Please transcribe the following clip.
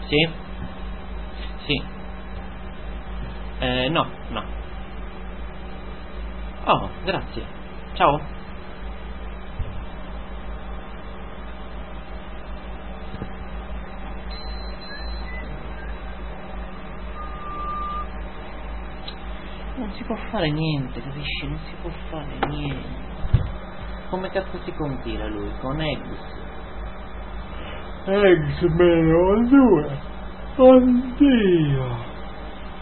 Sì? Sì. No, no. Oh, grazie. Ciao. Non si può fare niente, capisci? Non si può fare niente. Come cazzo si compila lui? Con eggs. Eggs meno 2. Oddio.